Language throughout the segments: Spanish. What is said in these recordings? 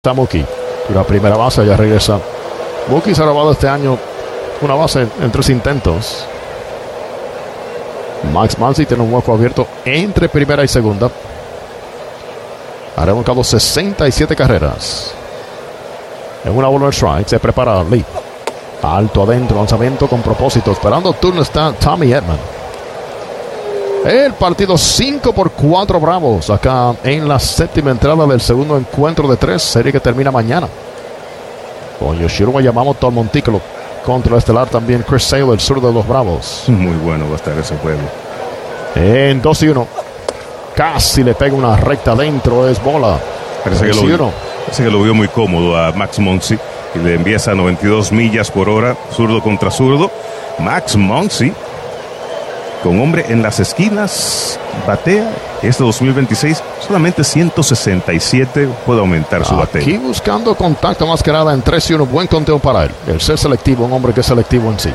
Está Mookie, la primera base, ya regresa. Mookie se ha robado este año una base en 3 intentos. Max Muncy tiene un hueco abierto entre primera y segunda. Ha remolcado 67 carreras. En una bola de strike se prepara Lee. Alto adentro, lanzamiento con propósito. Esperando turno está Tommy Edman. El partido 5-4 Bravos acá en la séptima entrada del segundo encuentro de 3, serie que termina mañana. Con Yoshiro Yamamoto al montículo. Contra estelar también Chris Sale, el sur de los Bravos. Muy bueno va a estar ese juego. En 2-1. Casi le pega una recta adentro, es bola. Parece que lo vio muy cómodo a Max Muncy y le envía a 92 millas por hora, zurdo contra zurdo. Max Muncy, con hombre en las esquinas, batea. Este 2026 solamente 167, puede aumentar su bateo. Aquí buscando contacto más que nada en 3-1, buen conteo para él. El ser selectivo, un hombre que es selectivo en sí.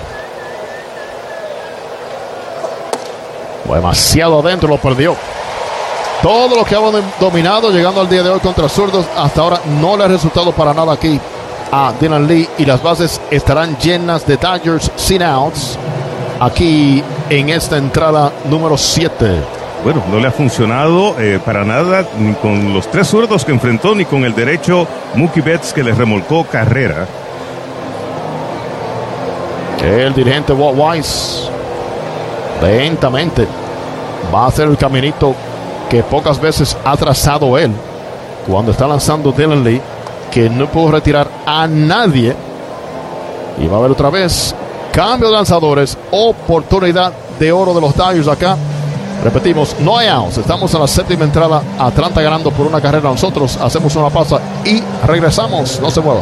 Demasiado adentro, lo perdió. Todo lo que ha dominado llegando al día de hoy contra zurdos, hasta ahora no le ha resultado para nada aquí a Dylan Lee, y las bases estarán llenas de Dodgers sin outs aquí en esta entrada número 7. Bueno, no le ha funcionado para nada ni con los 3 zurdos que enfrentó, ni con el derecho Mookie Betts, que le remolcó carrera. El dirigente Walt Weiss lentamente va a hacer el caminito que pocas veces ha trazado él cuando está lanzando Dylan Lee, que no pudo retirar a nadie. Y va a haber otra vez cambio de lanzadores, oportunidad de oro de los Dodgers acá. Repetimos, no hay outs, estamos en la séptima entrada, Atlanta ganando por 1 carrera. Nosotros hacemos una pausa y regresamos, no se mueva.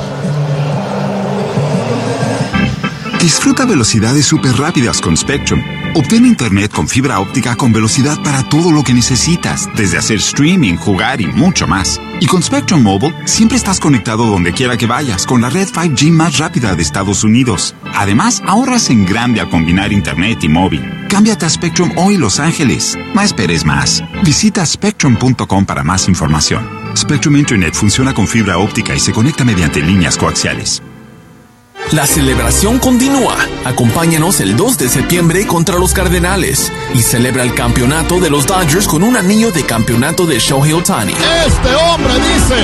Disfruta velocidades súper rápidas con Spectrum. Obtén internet con fibra óptica con velocidad para todo lo que necesitas, desde hacer streaming, jugar y mucho más. Y con Spectrum Mobile, siempre estás conectado donde quiera que vayas, con la red 5G más rápida de Estados Unidos. Además, ahorras en grande al combinar internet y móvil. Cámbiate a Spectrum hoy, Los Ángeles. No esperes más. Visita spectrum.com para más información. Spectrum Internet funciona con fibra óptica y se conecta mediante líneas coaxiales. La celebración continúa. Acompáñanos el 2 de septiembre contra los Cardenales y celebra el campeonato de los Dodgers con un anillo de campeonato de Shohei Ohtani. Este hombre dice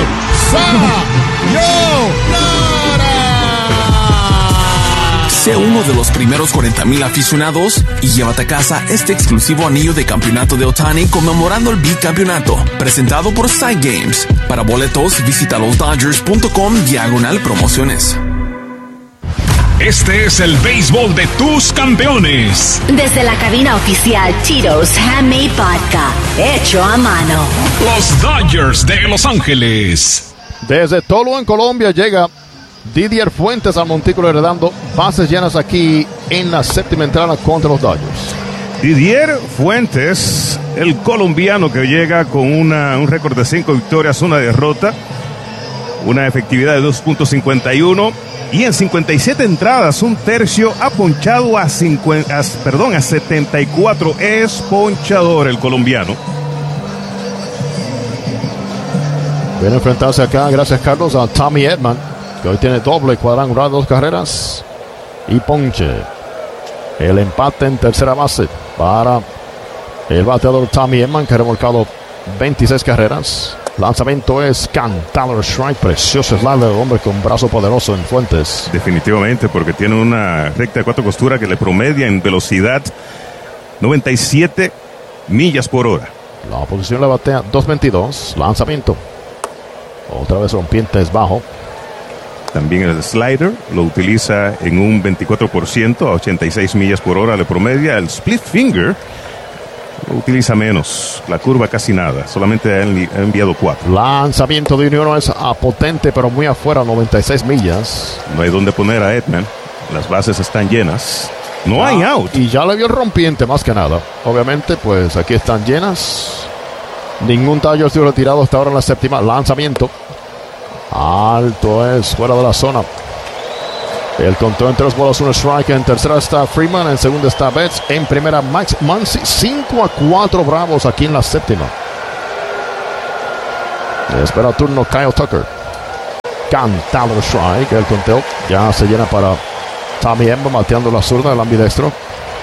¡Sayonara! Sé uno de los primeros 40,000 aficionados y llévate a casa este exclusivo anillo de campeonato de Ohtani conmemorando el bicampeonato, presentado por Side Games. Para boletos, visita losdodgers.com/promociones. Este es el béisbol de tus campeones. Desde la cabina oficial Tito's Handmade Vodka, hecho a mano. Los Dodgers de Los Ángeles. Desde Tolo, en Colombia, llega Didier Fuentes al montículo, heredando bases llenas aquí en la séptima entrada contra los Dodgers. Didier Fuentes, el colombiano que llega con un récord de 5 victorias, 1 derrota, una efectividad de 2.51. Y en 57 entradas, 1/3, ha ponchado a 74. Es ponchador el colombiano. Viene a enfrentarse acá, gracias Carlos, a Tommy Edman, que hoy tiene doble cuadrangular, 2 carreras y ponche. El empate en tercera base para el bateador Tommy Edman, que ha remolcado 26 carreras. Lanzamiento es cantado, strike, precioso slider, hombre con brazo poderoso en Fuentes. Definitivamente, porque tiene una recta de 4 costuras que le promedia en velocidad 97 millas por hora. La oposición le batea 2.22. Lanzamiento. Otra vez rompiente es bajo. También el slider lo utiliza en un 24%, a 86 millas por hora le promedia. El split finger lo utiliza menos, la curva casi nada, solamente ha enviado 4. Lanzamiento de uno es potente, pero muy afuera, 96 millas. No hay donde poner a Edman, las bases están llenas, no hay out. Y ya le vio el rompiente más que nada. Obviamente, pues aquí están llenas. Ningún Dodger ha sido retirado hasta ahora en la séptima. Lanzamiento alto, es fuera de la zona. El conteo en 3 bolas, 1 strike. En tercera está Freeman, en segunda está Betts, en primera Max Muncy. 5-4 Bravos aquí en la séptima. Espera turno Kyle Tucker. cantado strike. El conteo ya se llena para Tommy Edman, bateando la zurda del ambidextro.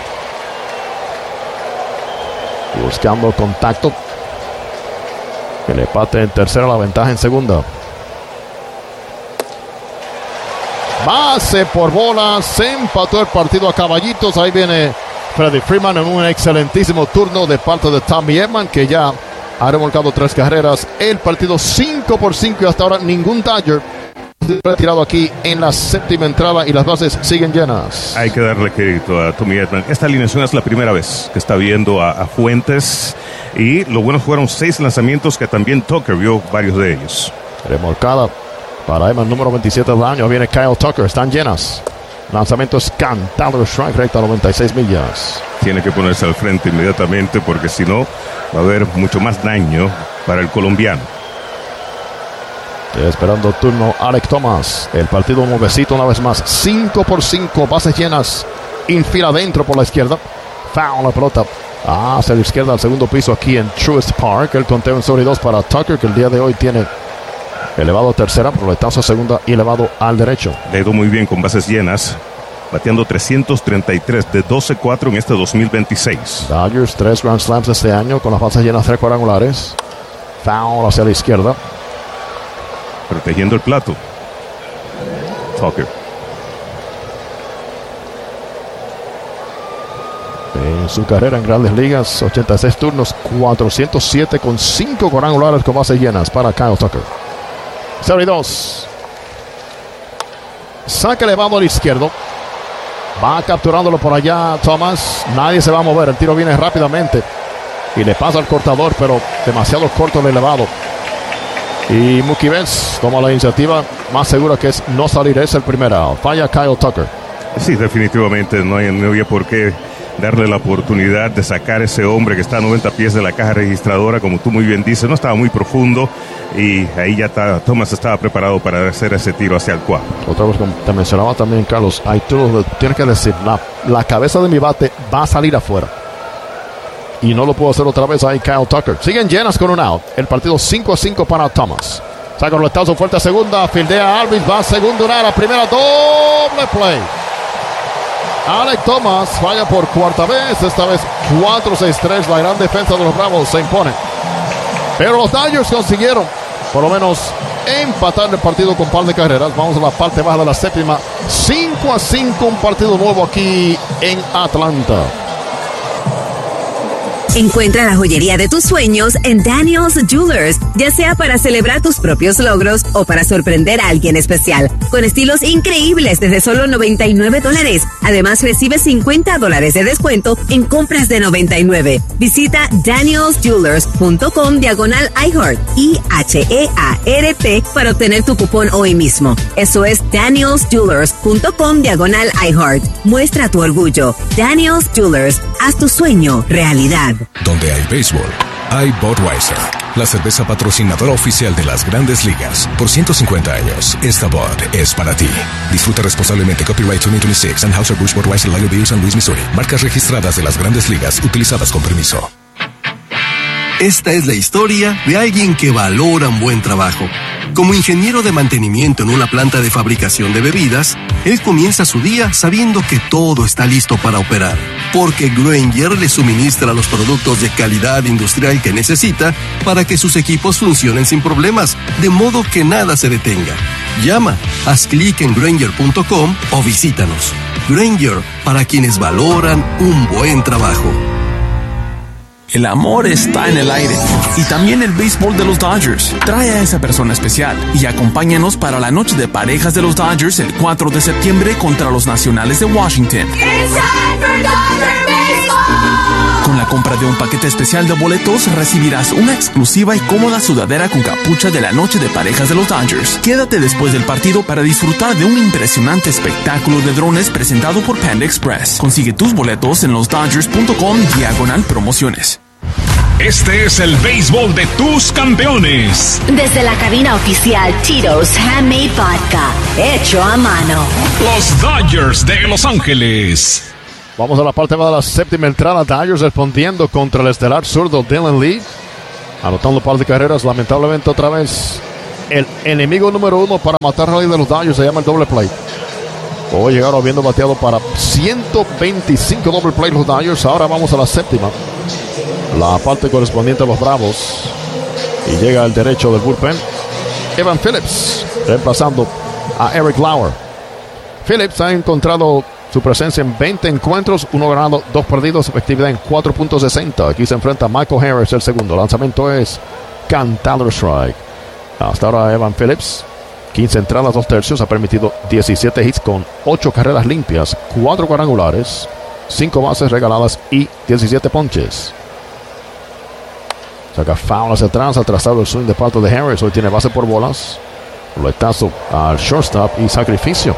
Y buscando contacto. El empate en tercera, la ventaja en segunda. Base por bola, se empató el partido a caballitos. Ahí viene Freddie Freeman en un excelentísimo turno de parte de Tommy Edman, que ya ha remolcado 3 carreras. El partido 5-5 y hasta ahora ningún Dodger retirado aquí en la séptima entrada y las bases siguen llenas. Hay que darle crédito a Tommy Edman. Esta alineación es la primera vez que está viendo a Fuentes, y lo bueno fueron 6 lanzamientos que también Tucker vio varios de ellos. Remolcada para Edman, número 27 del año. Viene Kyle Tucker, están llenas. Lanzamiento es cantado, strike recta a 96 millas. Tiene que ponerse al frente inmediatamente, porque si no va a haber mucho más daño para el colombiano. Esperando turno Alek Thomas. El partido nuevecito una vez más. 5-5, bases llenas. Infila adentro por la izquierda. Foul la pelota hacia la izquierda al segundo piso aquí en Truist Park. El conteo en sobre 2 para Tucker, que el día de hoy tiene elevado a tercera, roletazo a segunda y elevado al derecho. Le ha ido muy bien con bases llenas, bateando 333 de 12-4 en este 2026. Dodgers 3 Grand Slams este año con las bases llenas, 3 cuadrangulares. Foul hacia la izquierda. Protegiendo el plato. Tucker. En su carrera en Grandes Ligas, 86 turnos, 407 con 5 cuadrangulares con bases llenas para Kyle Tucker. 0-2. Saque elevado al izquierdo. Va capturándolo por allá Thomas. Nadie se va a mover. El tiro viene rápidamente y le pasa al cortador, pero demasiado corto el elevado. Y Mookie Betts toma la iniciativa más segura, que es no salir. Es el primer out. Falla Kyle Tucker. Sí, definitivamente no había por qué darle la oportunidad de sacar ese hombre que está a 90 pies de la caja registradora. Como tú muy bien dices, no estaba muy profundo, y ahí ya Thomas estaba preparado para hacer ese tiro hacia el cuadro. Otra vez, como te mencionaba también, Carlos, hay turnos, tienes que decir, la cabeza de mi bate va a salir afuera, y no lo puedo hacer otra vez ahí Kyle Tucker. Siguen llenas con un out. El partido 5-5 para Thomas. Saca el roletazo fuerte a segunda, fildea Alvis, va a segunda, una a la primera, doble play. Alek Thomas falla por cuarta vez, esta vez 4-6-3. La gran defensa de los Bravos se impone, pero los Dodgers consiguieron por lo menos empatar el partido con par de carreras. Vamos a la parte baja de la séptima. 5-5, un partido nuevo aquí en Atlanta. Encuentra la joyería de tus sueños en Daniel's Jewelers, ya sea para celebrar tus propios logros o para sorprender a alguien especial, con estilos increíbles desde solo $99. Además, recibe $50 de descuento en compras de $99. Visita danielsjewelers.com/iHeart, IHEART, para obtener tu cupón hoy mismo. Eso es danielsjewelers.com/iHeart. Muestra tu orgullo. Daniel's Jewelers, haz tu sueño realidad. Donde hay béisbol, hay Budweiser, la cerveza patrocinadora oficial de las Grandes Ligas. Por 150 años, esta Bud es para ti. Disfruta responsablemente. Copyright 2026. Anheuser-Busch Budweiser Lager Beer, San Luis, Missouri. Marcas registradas de las Grandes Ligas, utilizadas con permiso. Esta es la historia de alguien que valora un buen trabajo. Como ingeniero de mantenimiento en una planta de fabricación de bebidas, él comienza su día sabiendo que todo está listo para operar, porque Grainger le suministra los productos de calidad industrial que necesita para que sus equipos funcionen sin problemas, de modo que nada se detenga. Llama, haz clic en Grainger.com o visítanos. Grainger, para quienes valoran un buen trabajo. El amor está en el aire y también el béisbol de los Dodgers. Trae a esa persona especial y acompáñanos para la noche de parejas de los Dodgers el 4 de septiembre contra los Nacionales de Washington. Con la compra de un paquete especial de boletos recibirás una exclusiva y cómoda sudadera con capucha de la noche de parejas de los Dodgers. Quédate después del partido para disfrutar de un impresionante espectáculo de drones presentado por Panda Express. Consigue tus boletos en losdodgers.com/promociones. Este es el béisbol de tus campeones. Desde la cabina oficial Tito's Handmade Vodka, hecho a mano. Los Dodgers de Los Ángeles. Vamos a la parte baja de la séptima entrada. Dodgers respondiendo contra el estelar zurdo Dylan Lee, anotando un par de carreras. Lamentablemente otra vez el enemigo número 1 para matar rally de los Dodgers se llama el doble play. Hoy llegaron habiendo bateado para 125 doble play los Dodgers. Ahora vamos a la séptima, la parte correspondiente a los Bravos. Y llega el derecho del bullpen, Evan Phillips, reemplazando a Eric Lauer. Phillips ha encontrado su presencia en 20 encuentros, 1 ganado, 2 perdidos, efectividad en 4.60. Aquí se enfrenta a Michael Harris, el segundo. Lanzamiento es cantado strike. Hasta ahora Evan Phillips, 15 entradas, 2 tercios, ha permitido 17 hits con 8 carreras limpias, 4 cuadrangulares, 5 bases regaladas y 17 ponches. Saca foul hacia atrás, atrasado el swing de parte de Harris. Hoy tiene base por bolas. Roletazo al shortstop y sacrificio.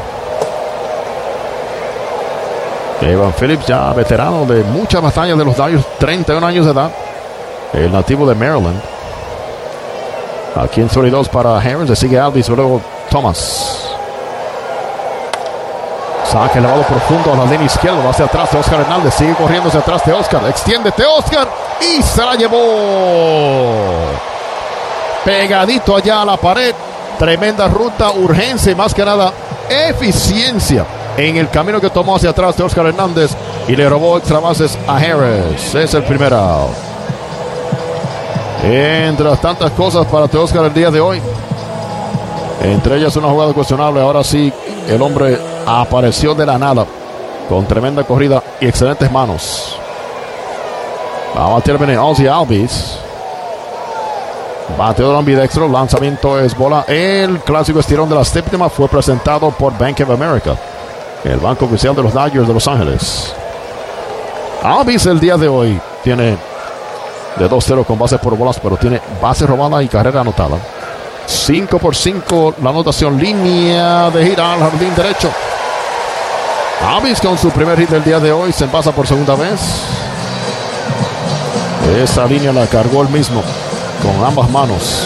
Evan Phillips, ya veterano de muchas batallas de los Dodgers, 31 años de edad. El nativo de Maryland. Aquí en 32 para Harris. Le sigue Alvis, luego Thomas. Saque elevado profundo a la línea izquierda. Va hacia atrás de Oscar Hernández. Sigue corriendo hacia atrás de Oscar. Extiéndete, Oscar. Y se la llevó. Pegadito allá a la pared. Tremenda ruta, urgencia y más que nada eficiencia en el camino que tomó hacia atrás de Oscar Hernández. Y le robó extra bases a Harris. Es el primer out. Entre las tantas cosas para Oscar el día de hoy, entre ellas una jugada cuestionable. Ahora sí, el hombre apareció de la nada con tremenda corrida y excelentes manos. Va a batir Ozzie Alvis. Bateador ambidextro, lanzamiento es bola. El clásico estirón de la séptima fue presentado por Bank of America, el banco oficial de los Dodgers de Los Ángeles. Alvis el día de hoy tiene de 2-0 con bases por bolas, pero tiene base robada y carrera anotada. 5 por 5 la anotación, línea de gira al jardín derecho. Alvis con su primer hit del día de hoy, se envasa por segunda vez. Esa línea la cargó él mismo con ambas manos.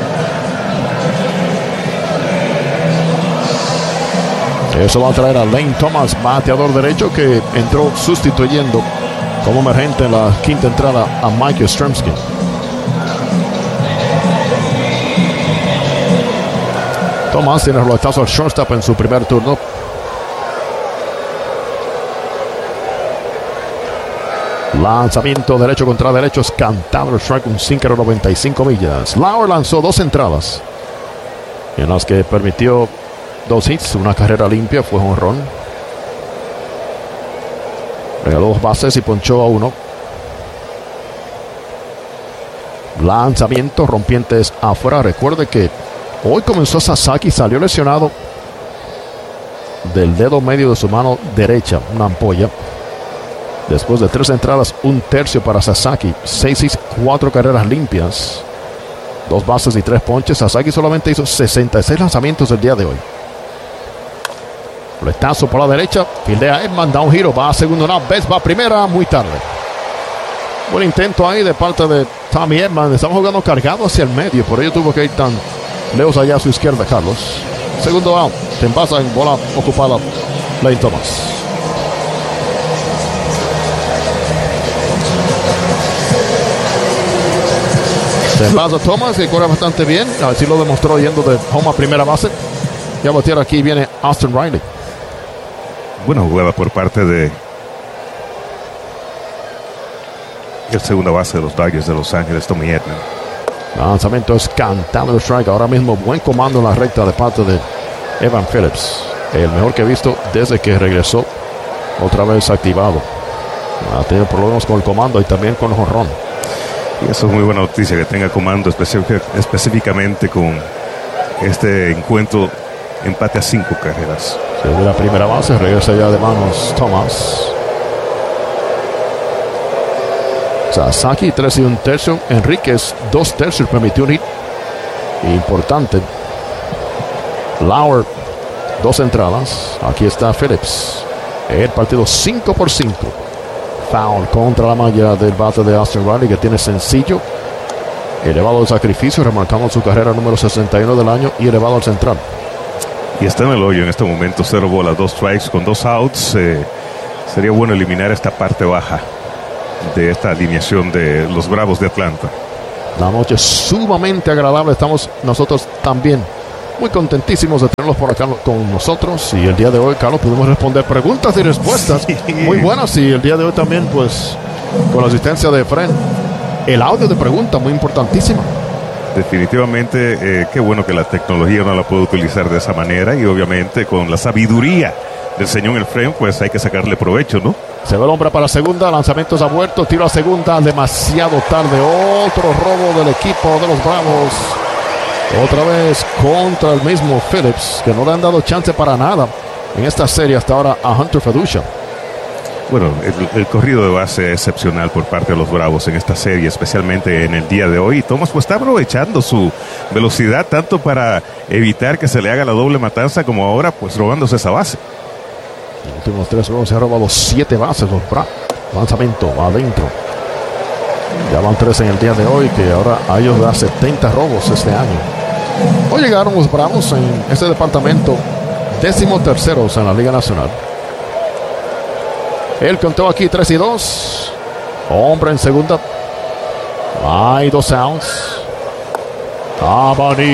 Eso va a traer a Lane Thomas, bateador derecho, que entró sustituyendo como emergente en la quinta entrada a Mike Yastrzemski. Thomas tiene el roletazo al shortstop en su primer turno. Lanzamiento derecho contra derecho, es cantado el strike, un sinker de 95 millas. Lauer lanzó 2 entradas en las que permitió 2 hits, una carrera limpia, fue jonrón. Regaló 2 bases y ponchó a 1. Lanzamiento, rompientes afuera. Recuerde que hoy comenzó Sasaki, salió lesionado del dedo medio de su mano derecha, una ampolla. Después de 3 entradas, 1 tercio para Sasaki. 6 hits, 4 carreras limpias, 2 bases y 3 ponches. Sasaki solamente hizo 66 lanzamientos el día de hoy. Roletazo por la derecha, fildea Edman, da un giro, va a segundo, una vez va a primera, muy tarde. Buen intento ahí de parte de Tommy Edman. Estamos jugando cargado hacia el medio, por ello tuvo que ir tan lejos allá a su izquierda, Carlos. Segundo out, se envasa en bola ocupada Lane Thomas. Se envasa Thomas, que corre bastante bien, así lo demostró yendo de home a primera base. Ya batear aquí viene Austin Riley. Buena jugada por parte de el segunda base de los Dodgers de Los Ángeles, Tommy Edman. Lanzamiento es cantado el strike. Ahora mismo buen comando en la recta de parte de Evan Phillips. El mejor que he visto desde que regresó otra vez activado. Ha tenido problemas con el comando y también con el jonrón. Y eso es muy buena noticia, que tenga comando específicamente con este encuentro. Empate a 5 carreras. Se ve la primera base, regresa ya de manos Thomas. Sasaki 3 1 tercio. Enríquez 2 tercios, permitió un hit importante. Lauer 2 entradas. Aquí está Phillips. El partido 5 por 5. Foul contra la malla del bate de Austin Riley, que tiene sencillo, elevado al sacrificio, remarcando su carrera número 61 del año y elevado al central. Y está en el hoyo en este momento, 0 bolas, 2 strikes con 2 outs. Sería bueno eliminar esta parte baja de esta alineación de los Bravos de Atlanta. La noche sumamente agradable. Estamos nosotros también muy contentísimos de tenerlos por acá con nosotros. Y el día de hoy, Carlos, pudimos responder preguntas y respuestas muy buenas. Y el día de hoy también, pues, con la asistencia de Fred, el audio de preguntas muy importantísima. Definitivamente, qué bueno que la tecnología no la puede utilizar de esa manera. Y obviamente con la sabiduría del señor Efren, pues hay que sacarle provecho, ¿no? Se ve el hombre para segunda, lanzamientos a Huerto, tiro a segunda, demasiado tarde. Otro robo del equipo de los Bravos. Otra vez contra el mismo Phillips, que no le han dado chance para nada en esta serie hasta ahora a Hunter Feduccia. Bueno, el corrido de base es excepcional por parte de los Bravos en esta serie, especialmente en el día de hoy. Thomas pues está aprovechando su velocidad tanto para evitar que se le haga la doble matanza como ahora pues robándose esa base. En los últimos 3 juegos se ha robado 7 bases los Bravos. Lanzamiento adentro. Ya van 3 en el día de hoy, que ahora a ellos da 70 robos este año. Hoy llegaron los Bravos en este departamento 13º en la Liga Nacional. Él contó aquí 3-2. Hombre en segunda. Hay 2 outs. Abanica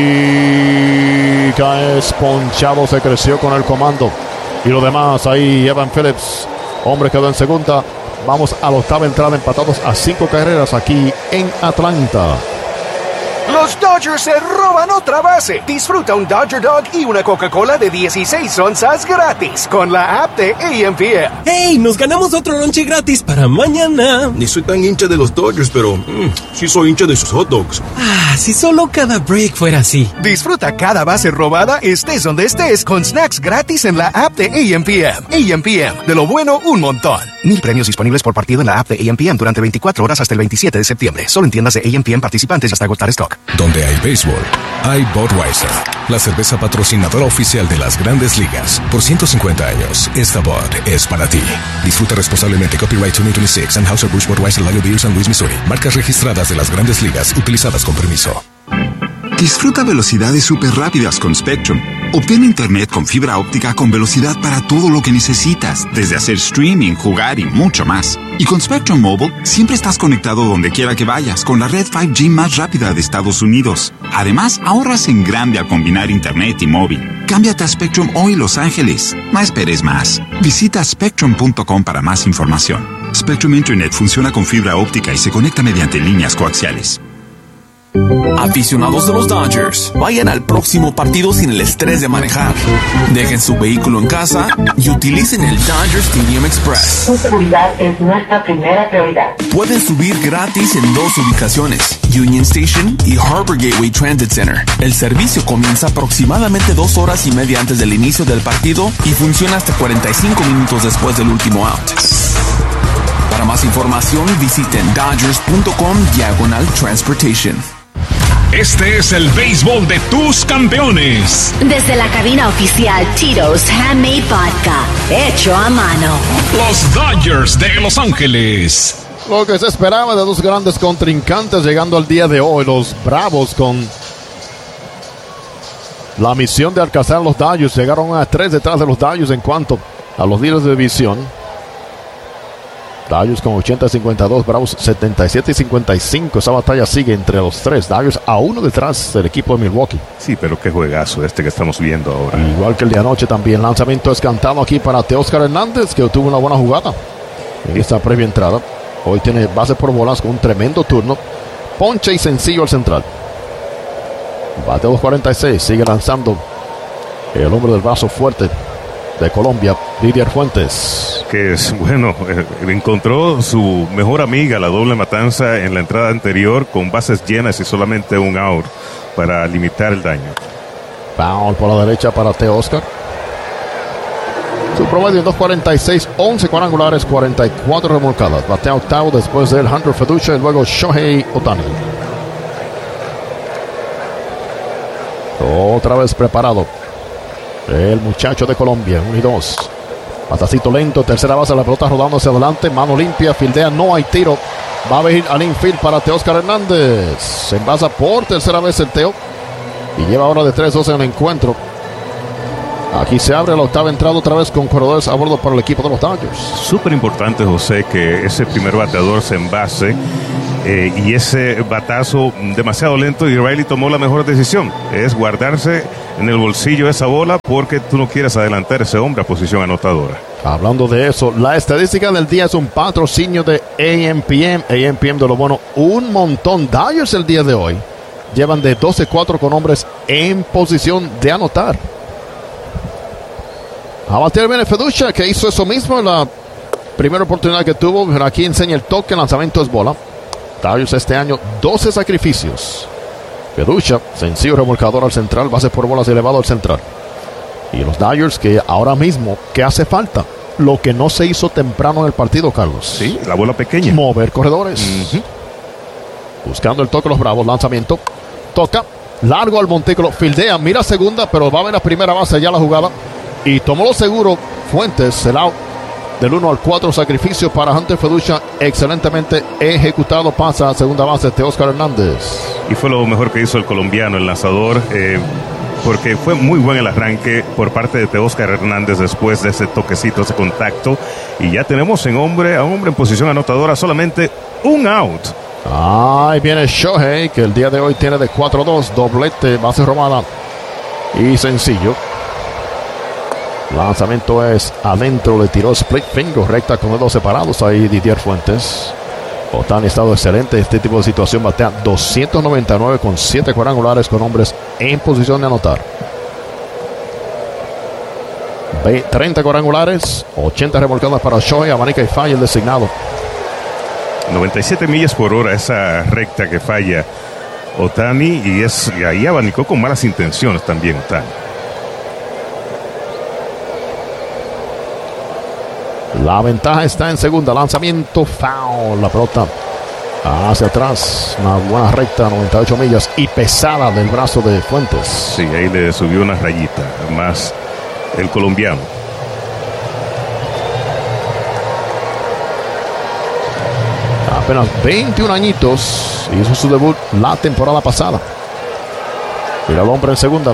es ponchado, se creció con el comando. Y lo demás, ahí Evan Phillips. Hombre quedó en segunda. Vamos a la octava entrada, empatados a 5 carreras aquí en Atlanta. Los Dodgers se roban otra base. Disfruta un Dodger Dog y una Coca-Cola de 16 onzas gratis con la app de AM/PM. ¡Hey! Nos ganamos otro lonche gratis para mañana. Ni soy tan hincha de los Dodgers, pero sí soy hincha de sus hot dogs. Ah, si solo cada break fuera así. Disfruta cada base robada, estés donde estés, con snacks gratis en la app de AM/PM. AM/PM, de lo bueno, un montón. 1000 premios disponibles por partido en la app de AM/PM durante 24 horas hasta el 27 de septiembre. Solo en tiendas de AM/PM participantes hasta agotar stock. Donde hay béisbol, hay Budweiser, la cerveza patrocinadora oficial de las Grandes Ligas. Por 150 años, esta Bud es para ti. Disfruta responsablemente. Copyright 2026, Anheuser-Busch Budweiser Lager Beer, San Luis, Missouri. Marcas registradas de las Grandes Ligas, utilizadas con permiso. Disfruta velocidades súper rápidas con Spectrum. Obtén internet con fibra óptica con velocidad para todo lo que necesitas, desde hacer streaming, jugar y mucho más. Y con Spectrum Mobile, siempre estás conectado donde quiera que vayas, con la red 5G más rápida de Estados Unidos. Además, ahorras en grande al combinar internet y móvil. Cámbiate a Spectrum hoy, Los Ángeles. No esperes más. Visita spectrum.com para más información. Spectrum Internet funciona con fibra óptica y se conecta mediante líneas coaxiales. Aficionados de los Dodgers, vayan al próximo partido sin el estrés de manejar. Dejen su vehículo en casa y utilicen el Dodger Stadium Express. Su seguridad es nuestra primera prioridad. Pueden subir gratis en 2 ubicaciones, Union Station y Harbor Gateway Transit Center. El servicio comienza aproximadamente 2 horas y media antes del inicio del partido y funciona hasta 45 minutos después del último out. Para más información, visiten dodgers.com/transportation. Este es el béisbol de tus campeones. Desde la cabina oficial Tito's Handmade Vodka, hecho a mano. Los Dodgers de Los Ángeles. Lo que se esperaba de 2 grandes contrincantes llegando al día de hoy. Los Bravos con la misión de alcanzar a los Dodgers. Llegaron a 3 detrás de los Dodgers en cuanto a los líderes de división. Dodgers con 80-52, Bravos 77-55. Esa batalla sigue entre los 3. Dodgers a 1 detrás del equipo de Milwaukee. Sí, pero qué juegazo este que estamos viendo ahora. Igual que el de anoche también. Lanzamiento escantado aquí para Teóscar Hernández, que tuvo una buena jugada en esta previa entrada. Hoy tiene base por bolas con un tremendo turno. Ponche y sencillo al central. Bate 246. Sigue lanzando el hombre del brazo fuerte de Colombia, Didier Fuentes. Que es bueno, encontró su mejor amiga, la doble matanza, en la entrada anterior con bases llenas y solamente un out para limitar el daño. Foul por la derecha para Teóscar. Su promedio en 2.46, 11 cuadrangulares, 44 remolcadas. Batea octavo después del Hunter Feduccia y luego Shohei Ohtani. Otra vez preparado el muchacho de Colombia, 1-2. Patacito lento, tercera base, la pelota rodando hacia adelante, mano limpia, fildea, no hay tiro. Va a venir al infield para Teóscar Hernández. Se envasa por tercera vez el Teo y lleva ahora de 3-2 en el encuentro. Aquí se abre la octava entrada otra vez con corredores a bordo para el equipo de los Dodgers. Súper importante, José, que ese primer bateador se envase y ese batazo demasiado lento, y Riley tomó la mejor decisión, es guardarse en el bolsillo esa bola porque tú no quieres adelantar a ese hombre a posición anotadora. Hablando de eso, la estadística del día es un patrocinio de AMPM. AMPM de lo bueno, un montón. Dodgers el día de hoy llevan de 12-4 con hombres en posición de anotar. A bater viene Feducha, que hizo eso mismo en la primera oportunidad que tuvo. Pero aquí enseña el toque, el lanzamiento es bola. Dodgers este año 12 sacrificios. Feducha, sencillo remolcador al central, base por bolas elevado al central. Y los Dodgers que ahora mismo, ¿qué hace falta? Lo que no se hizo temprano en el partido, Carlos. Sí, la bola pequeña. Mover corredores. Buscando el toque los Bravos, lanzamiento. Toca, largo al montículo, fildea, mira segunda, pero va a ver la primera base ya la jugada. Y tomó lo seguro Fuentes, el out del 1 al 4, sacrificio para Hunter Feducha, excelentemente ejecutado, pasa a segunda base de Oscar Hernández. Y fue lo mejor que hizo el colombiano, el lanzador, porque fue muy buen el arranque por parte de Teóscar Hernández después de ese toquecito, ese contacto, y ya tenemos a un hombre en posición anotadora, solamente un out. Ahí viene Shohei, que el día de hoy tiene de 4-2, doblete, base robada y sencillo. Lanzamiento es adentro, le tiró split finger, recta con dedos separados ahí Didier Fuentes. Ohtani ha estado excelente. Este tipo de situación batea 299 con 7 cuadrangulares con hombres en posición de anotar. 30 cuadrangulares, 80 remolcadas para Shohei, abanica y falla el designado. 97 millas por hora esa recta que falla Ohtani, y ahí abanicó con malas intenciones también Ohtani. La ventaja está en segunda. Lanzamiento foul. La pelota hacia atrás. Una buena recta, 98 millas y pesada del brazo de Fuentes. Sí, ahí le subió una rayita más el colombiano. Apenas 21 añitos. Hizo su debut la temporada pasada. Mira el hombre en segunda.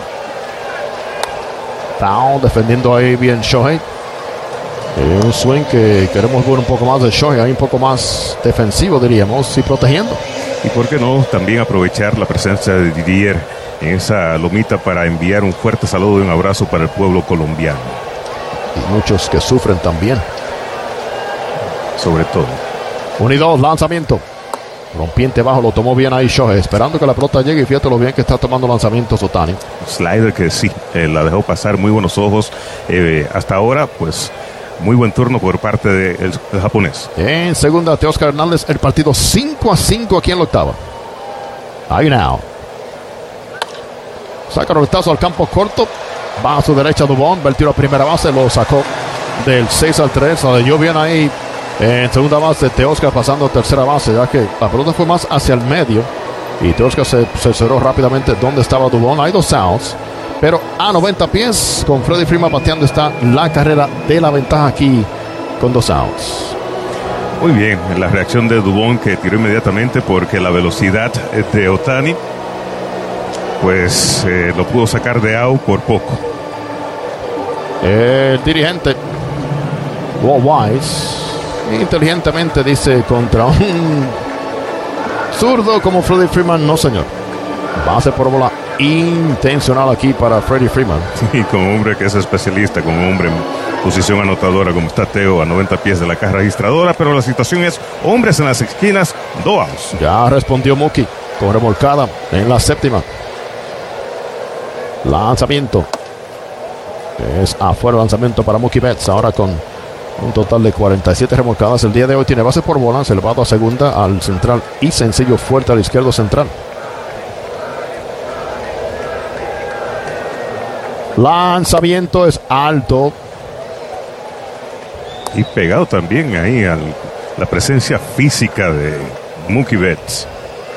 Foul, defendiendo ahí bien Shohei. Un swing que queremos ver un poco más de Shohei, ahí un poco más defensivo diríamos, y protegiendo. Y por qué no también aprovechar la presencia de Didier en esa lomita para enviar un fuerte saludo y un abrazo para el pueblo colombiano. Y muchos que sufren también. Sobre todo. 1 y 2, lanzamiento. Rompiente bajo, lo tomó bien ahí Shohei, esperando que la pelota llegue, y fíjate lo bien que está tomando lanzamientos Ohtani. Slider que sí, la dejó pasar, muy buenos ojos. Hasta ahora, pues, muy buen turno por parte del japonés. En segunda, Teóscar Hernández, el partido 5-5 aquí en la octava. Ahí now. Saca el retazo al campo corto. Va a su derecha Dubón, ve el tiro a primera base, lo sacó del 6-3. Se dio bien ahí en segunda base Teóscar, pasando a tercera base, ya que la pelota fue más hacia el medio. Y Teóscar se cerró rápidamente donde estaba Dubón. Hay 2 outs. Pero a 90 pies, con Freddie Freeman bateando, está la carrera de la ventaja aquí con 2 outs. Muy bien, la reacción de Dubón, que tiró inmediatamente porque la velocidad de Ohtani, pues lo pudo sacar de out por poco. El dirigente Walt Weiss inteligentemente dice: contra un zurdo como Freddie Freeman, no señor. Base por bola intencional aquí para Freddie Freeman. Y con un hombre que es especialista, con un hombre en posición anotadora como está Teo, a 90 pies de la caja registradora, pero la situación es hombres en las esquinas, 2 outs. Ya respondió Mookie con remolcada en la séptima. Lanzamiento es afuera, lanzamiento para Mookie Betts, ahora con un total de 47 remolcadas. El día de hoy tiene base por bola, elevado a segunda al central y sencillo fuerte al izquierdo central. Lanzamiento es alto. Y pegado también ahí a la presencia física de Mookie Betts.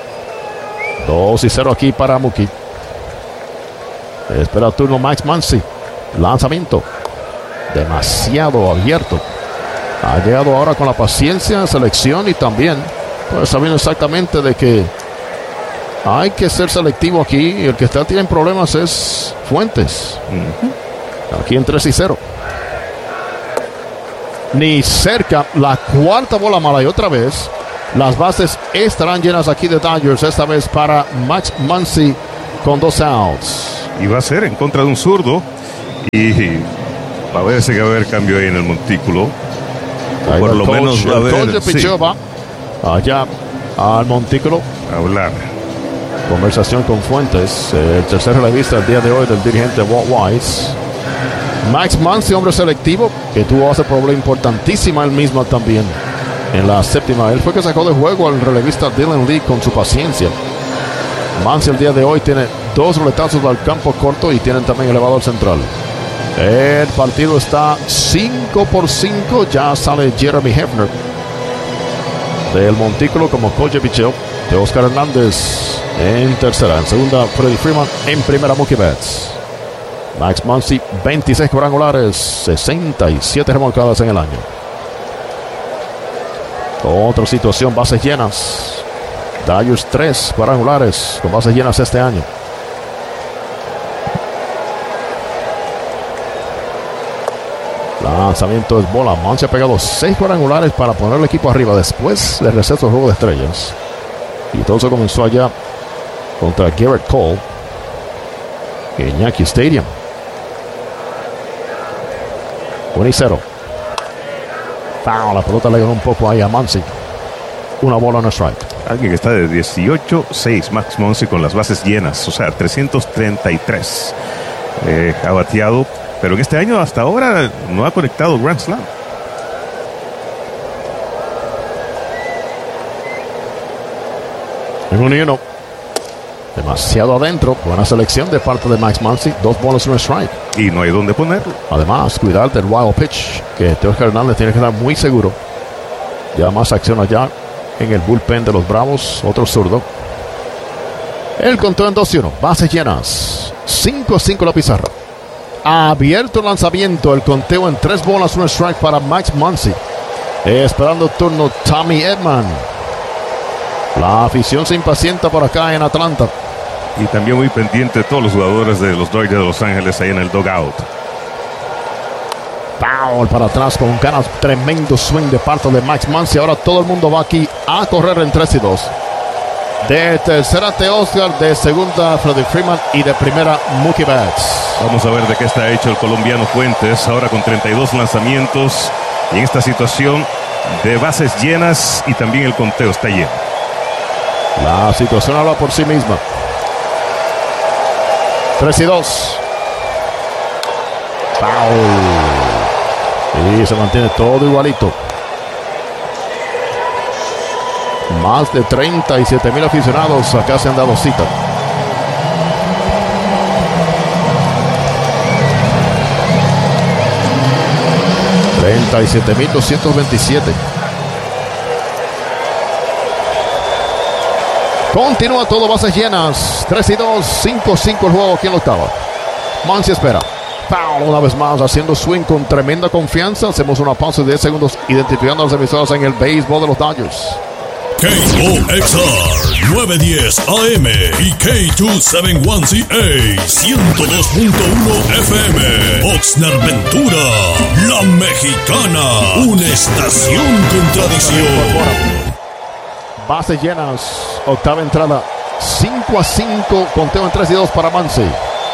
2-0 aquí para Mookie. Espera el turno Max Muncy. Lanzamiento demasiado abierto. Ha llegado ahora con la paciencia, selección, y también pues sabiendo exactamente de que hay que ser selectivo aquí. El que tiene problemas es Fuentes. Aquí en 3-0. Ni cerca. La cuarta bola mala, y otra vez Las bases estarán llenas aquí de Dodgers, esta vez para Max Muncy con 2 outs. Y va a ser en contra de un zurdo. Y va a ver si va a haber cambio ahí en el montículo. O por lo menos va a haber. El coach de picheo va allá al montículo a hablar. Conversación con Fuentes, el tercer relevista el día de hoy del dirigente Walt Weiss. Max Muncy, hombre selectivo, que tuvo base probable importantísima él mismo también. En la séptima, él fue que sacó de juego al relevista Dylan Lee con su paciencia. Muncy el día de hoy tiene 2 roletazos al campo corto y tienen también elevado al central. El partido está 5-5. Ya sale Jeremy Hefner del montículo como coach de picheo. De Oscar Hernández en tercera. En segunda, Freddie Freeman. En primera, Mookie Betts. Max Muncy, 26 cuadrangulares, 67 remolcadas en el año. Otra situación, bases llenas. Dodgers 3 cuadrangulares con bases llenas este año. Lanzamiento es bola. Muncy ha pegado 6 cuadrangulares para poner el equipo arriba después del receso del juego de estrellas. Y todo eso comenzó allá contra Garrett Cole en Yankee Stadium. 1-0. Foul, la pelota le ganó un poco ahí a Muncy. Una bola en el strike. Alguien que está de 18-6, Max Muncy con las bases llenas, o sea, 333 ha bateado, pero en este año hasta ahora no ha conectado Grand Slam. En 1-1. Demasiado adentro. Buena selección de parte de Max Muncy. 2 bolas en el strike. Y no hay dónde ponerlo. Además, cuidar del wild pitch, que Oscar Hernández tiene que estar muy seguro. Ya más acción allá en el bullpen de los Bravos. Otro zurdo. El conteo en 2-1. Bases llenas. 5-5 la pizarra. Abierto el lanzamiento. El conteo en 3 bolas, un strike para Max Muncy. Esperando turno Tommy Edman. La afición se impacienta por acá en Atlanta. Y también muy pendiente de todos los jugadores de los Dodgers de Los Ángeles ahí en el dugout. Foul para atrás con ganas. Tremendo swing de parte de Max Muncy. Ahora todo el mundo va aquí a correr en 3-2. De tercera Oscar, de segunda Freddie Freeman y de primera Mookie Betts. Vamos a ver de qué está hecho el colombiano Fuentes. Ahora con 32 lanzamientos. Y en esta situación de bases llenas y también el conteo está lleno. La situación habla por sí misma. 3-2. Foul. Y se mantiene todo igualito. Más de 37,000 aficionados acá se han dado cita. $37,227. Continúa todo, bases llenas. 3-2, 5-5 el juego aquí en la octava. Muncy espera. Foul una vez más, haciendo swing con tremenda confianza. Hacemos una pausa de 10 segundos identificando a las emisoras en el béisbol de los Dodgers. KOXR 910 AM y K271CA 102.1 FM. Oxnard Ventura, La Mexicana, una estación con tradición. Bases llenas, octava entrada, 5-5, conteo en 3-2 para Muncy.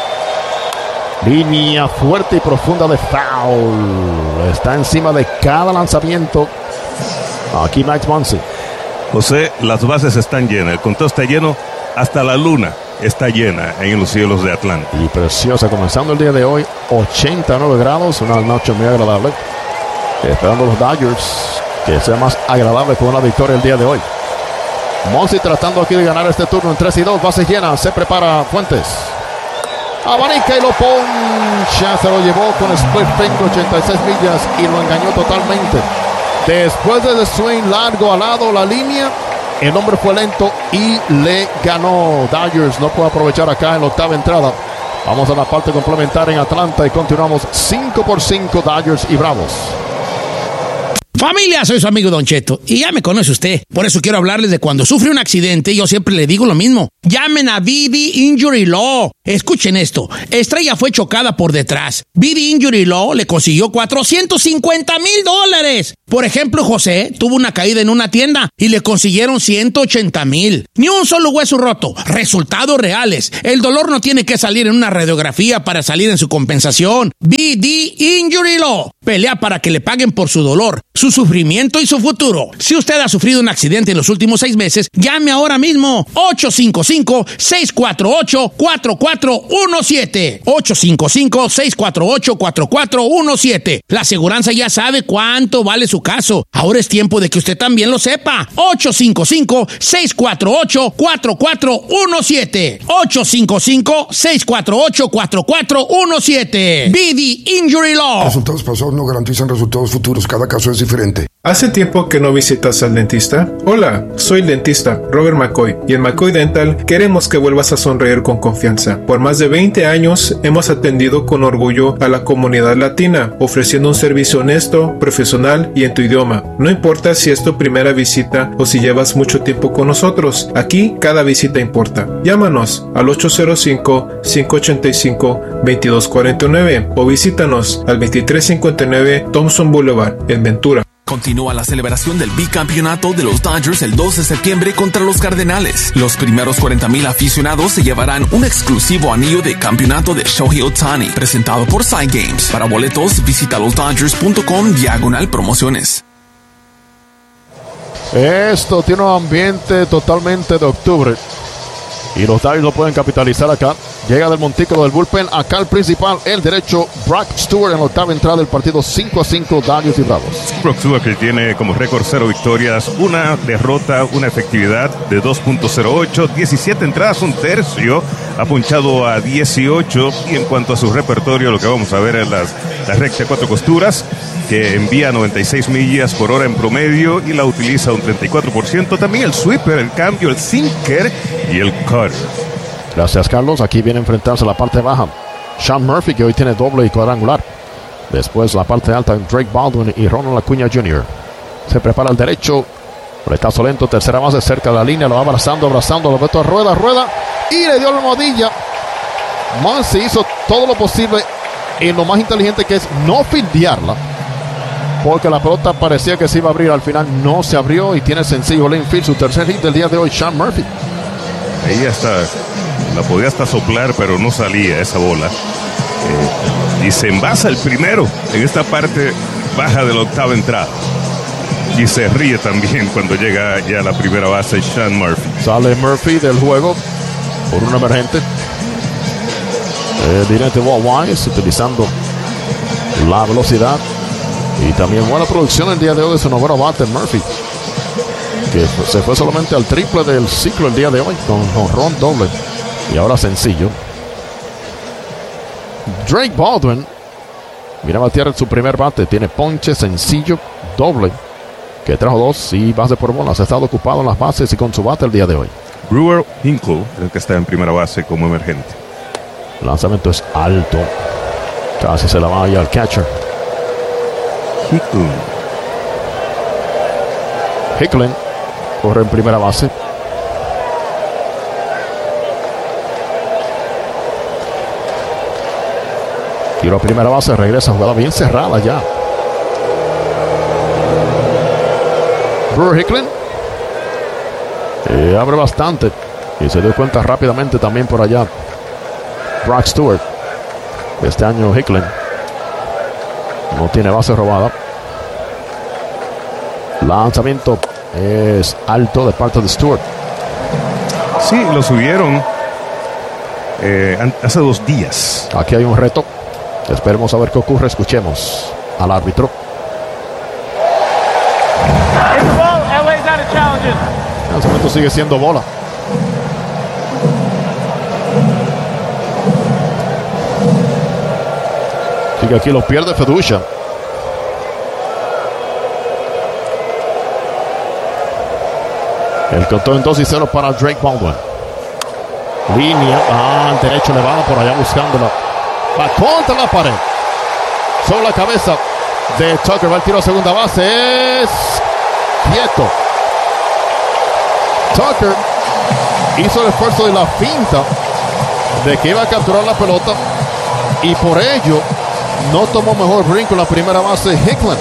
Línea fuerte y profunda de foul. Está encima de cada lanzamiento. Aquí Max Muncy. José, las bases están llenas, el conteo está lleno, hasta la luna está llena en los cielos de Atlanta. Y preciosa, comenzando el día de hoy, 89 grados, una noche muy agradable. Esperando los Dodgers que sea más agradable con una victoria el día de hoy. Muncy tratando aquí de ganar este turno en 3-2, bases llenas, se prepara Fuentes. Abanica y lo poncha, se lo llevó con split finger 86 millas y lo engañó totalmente. Después de swing largo al lado, la línea, el hombre fue lento y le ganó. Dodgers no puede aprovechar acá en la octava entrada. Vamos a la parte complementaria en Atlanta y continuamos 5-5 Dodgers y Bravos. Familia, soy su amigo Don Cheto y ya me conoce usted. Por eso quiero hablarles de cuando sufre un accidente. Yo siempre le digo lo mismo. Llamen a BD Injury Law. Escuchen esto. Estrella fue chocada por detrás. BD Injury Law le consiguió $450,000. Por ejemplo, José tuvo una caída en una tienda y le consiguieron $180,000. Ni un solo hueso roto. Resultados reales. El dolor no tiene que salir en una radiografía para salir en su compensación. BD Injury Law. Pelea para que le paguen por su dolor, su sufrimiento y su futuro. Si usted ha sufrido un accidente en los últimos 6 meses, llame ahora mismo. 855-648-4417. 855-648-4417. La aseguranza ya sabe cuánto vale su caso. Ahora es tiempo de que usted también lo sepa. 855-648-4417. 855-648-4417. BD Injury Law. Resultados pasados no garantizan resultados futuros. Cada caso es diferente. ¿Hace tiempo que no visitas al dentista? Hola, soy el dentista Robert McCoy y en McCoy Dental queremos que vuelvas a sonreír con confianza. Por más de 20 años hemos atendido con orgullo a la comunidad latina, ofreciendo un servicio honesto, profesional y en tu idioma. No importa si es tu primera visita o si llevas mucho tiempo con nosotros, aquí cada visita importa. Llámanos al 805-585-2249 o visítanos al 2359 Thompson Boulevard en Ventura. Continúa la celebración del bicampeonato de los Dodgers el 2 de septiembre contra los Cardenales. Los primeros 40,000 aficionados se llevarán un exclusivo anillo de campeonato de Shohei Ohtani, presentado por Side Games. Para boletos, visita losdodgers.com/promociones. Esto tiene un ambiente totalmente de octubre. Y los Dodgers lo pueden capitalizar acá. Llega del montículo del bullpen acá al principal, el derecho, Brock Stewart en la octava entrada del partido 5-5, Dodgers y Bravos. Brock Stewart, que tiene como récord 0 victorias, una derrota, una efectividad de 2.08, 17 entradas, un tercio, ha punchado a 18. Y en cuanto a su repertorio, lo que vamos a ver es la recta 4 costuras, que envía 96 millas por hora en promedio y la utiliza un 34%. También el sweeper, el cambio, el sinker y el cutter. Gracias, Carlos. Aquí viene a enfrentarse a la parte baja Sean Murphy, que hoy tiene doble y cuadrangular. Después la parte alta, Drake Baldwin y Ronald Acuña Jr. Se prepara el derecho. Retazo lento, tercera base cerca de la línea. Lo va abrazando, lo meto a rueda. Y le dio la almohadilla. Muncy hizo todo lo posible y lo más inteligente, que es no fildearla, porque la pelota parecía que se iba a abrir. Al final no se abrió y tiene sencillo lane field, su tercer hit del día de hoy, Sean Murphy. Ahí hasta la podía hasta soplar, pero no salía esa bola. Y se envasa el primero en esta parte baja de la octava entrada. Y se ríe también cuando llega ya a la primera base Sean Murphy. Sale Murphy del juego por un emergente. Directo Walt Wise, utilizando la velocidad y también buena producción el día de hoy de su noveno bate, Murphy, que se fue solamente al triple del ciclo el día de hoy con jonrón doble y ahora sencillo. Drake Baldwin mira a tierra en su primer bate, tiene ponche, sencillo, doble, que trajo 2 y base por bolas. Ha estado ocupado en las bases y con su bate el día de hoy. Brewer Hinkle, el que está en primera base como emergente. El lanzamiento es alto, casi se la va allá al catcher. Hicklin corre en primera base. Tiro a primera base, regresa, jugada bien cerrada ya. Brewer Hicklin abre bastante y se dio cuenta rápidamente también por allá Brock Stewart. Este año Hicklin no tiene base robada. Lanzamiento es alto de parte de Stewart. Sí, lo subieron hace 2 días. Aquí hay un reto. Esperemos a ver qué ocurre. Escuchemos al árbitro. El lanzamiento sigue siendo bola. Así que aquí lo pierde Feducia. El conteo en 2-0 para Drake Baldwin. Línea al derecho elevada por allá buscándola. Va contra la pared. Sobre la cabeza de Tucker. Va el tiro a segunda base. Es quieto. Tucker hizo el esfuerzo de la finta de que iba a capturar la pelota y por ello no tomó mejor brinco en la primera base Hickman.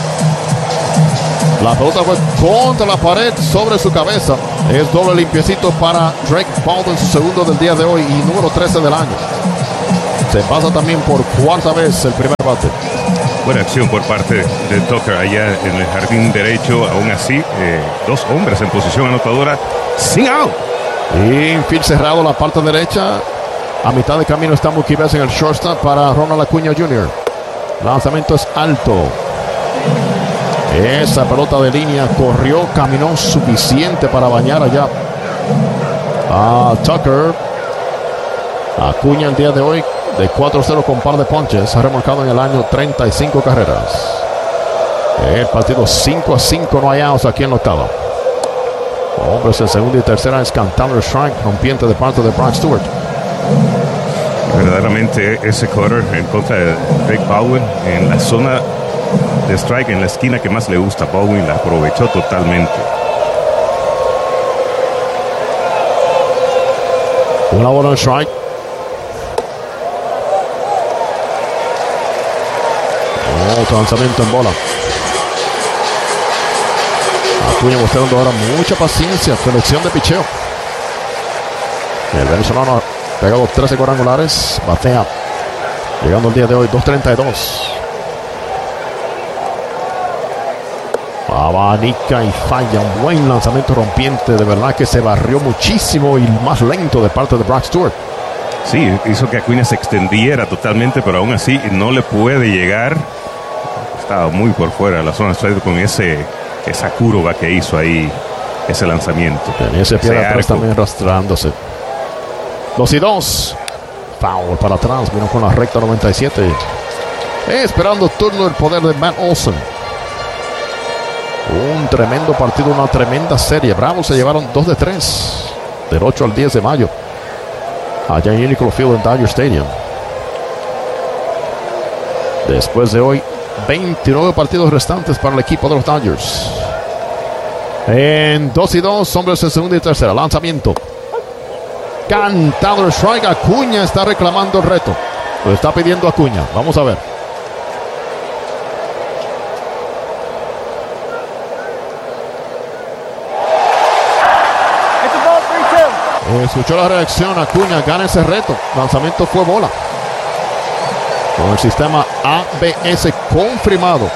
La pelota fue contra la pared sobre su cabeza. Es doble limpiecito para Drake Baldwin, su segundo del día de hoy y número 13 del año. Se pasa también por cuarta vez el primer bate. Buena acción por parte de Tucker allá en el jardín derecho. Aún así, dos hombres en posición anotadora sin out. Infield cerrado la parte derecha. A mitad de camino está Mookie Betts en el shortstop para Ronald Acuña Jr. Lanzamiento es alto. Esa pelota de línea corrió, caminó suficiente para bañar allá a Tucker. Acuña el día de hoy de 4-0 con par de ponches. Ha remarcado en el año 35 carreras. El partido 5-5, no hay outs aquí en la octava. Hombres en segunda y tercera es cantando el strike rompiente de parte de Brock Stewart. Verdaderamente ese quarter en contra de Drake Baldwin en la zona de strike, en la esquina que más le gusta. Baldwin la aprovechó totalmente. Una bola en strike. Otro lanzamiento en bola. Acuña mostrando ahora mucha paciencia. Selección de picheo. El venezolano ha pegado 13 cuadrangulares. Batea llegando el día de hoy 2.32. Abanica y falla. Un buen lanzamiento rompiente. De verdad que se barrió muchísimo y más lento de parte de Brock Stewart. Sí, hizo que Acuña se extendiera totalmente, pero aún así no le puede llegar. Estaba muy por fuera de la zona strike con esa curva que hizo ahí, ese lanzamiento. Tenía ese pie de atrás también arrastrándose. 2-2. Foul para atrás. Vino con la recta 97. Esperando turno el poder de Matt Olson. Un tremendo partido, una tremenda serie. Bravos se llevaron 2 de 3 del 8 al 10 de mayo allá en Uniqlo Field en Dodger Stadium. Después de hoy, 29 partidos restantes para el equipo de los Dodgers. En 2-2, hombres en segunda y tercera. Lanzamiento. Cantado el strike. Acuña está reclamando el reto. Lo está pidiendo Acuña. Vamos a ver. Escuchó la reacción. Acuña gana ese reto. Lanzamiento fue bola. Con el sistema ABS confirmado.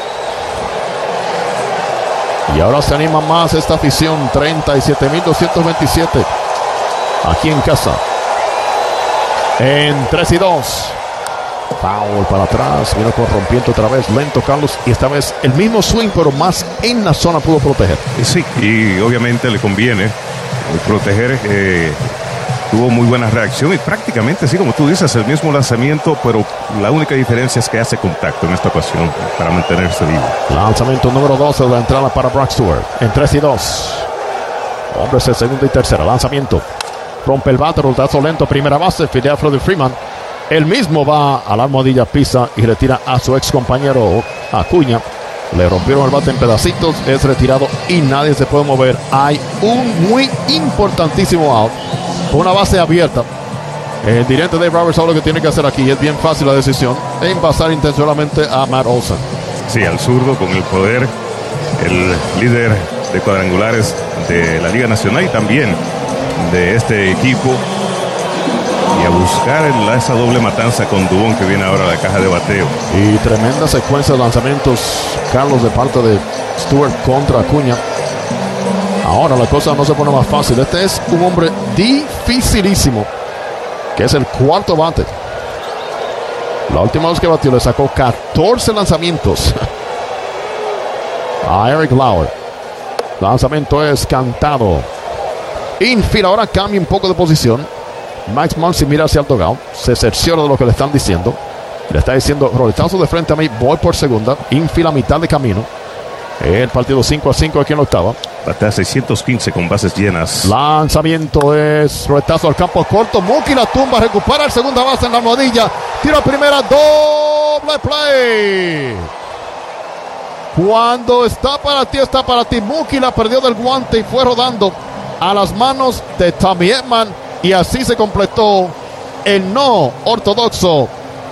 Y ahora se anima más esta afición. 37.227 aquí en casa. En 3-2. Foul para atrás. Vino con rompiendo otra vez. Lento Carlos. Y esta vez el mismo swing, pero más en la zona pudo proteger. Sí, y obviamente le conviene proteger. Tuvo muy buena reacción y prácticamente, sí, como tú dices, el mismo lanzamiento, pero la única diferencia es que hace contacto en esta ocasión para mantenerse vivo. Lanzamiento número 12 de la entrada para Brock Stewart. En 3-2. Hombres en segunda y tercera. Lanzamiento. Rompe el bate, rotazo lento, primera base. Fidel Freddie Freeman. Él mismo va a la almohadilla, pisa y retira a su ex compañero Acuña. Le rompieron el bate en pedacitos. Es retirado y nadie se puede mover. Hay un muy importantísimo out. Una base abierta. El dirigente Dave Roberts sabe lo que tiene que hacer aquí. Es bien fácil la decisión en pasar intencionalmente a Matt Olson. Sí, al zurdo con el poder. El líder de cuadrangulares de la Liga Nacional y también de este equipo. Y a buscar esa doble matanza con Dubón que viene ahora a la caja de bateo. Y tremenda secuencia de lanzamientos, Carlos, de parte de Stewart contra Acuña. Ahora la cosa no se pone más fácil. Este es un hombre dificilísimo, que es el cuarto bate. La última vez que batió le sacó 14 lanzamientos a Eric Lauer. Lanzamiento es cantado. Infield ahora cambia un poco de posición. Max Muncy mira hacia el dugout. Se cerciora de lo que le están diciendo. Le está diciendo, roletazo de frente a mí, voy por segunda. Infield a mitad de camino. El partido 5-5 aquí en la octava. Batea 615 con bases llenas. Lanzamiento es roletazo al campo corto. Mookie la tumba, recupera el segunda base en la almohadilla. Tiro a primera, doble play. Cuando está para ti. Mookie la perdió del guante y fue rodando a las manos de Tommy Edman. Y así se completó el no ortodoxo